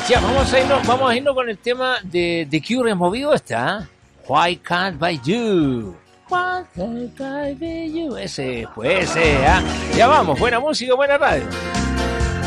Ya, vamos a irnos con el tema de The Cure removido Why Can't I You? Why Can't I Be You? Ese, pues ese, Ya vamos, buena música, buena radio.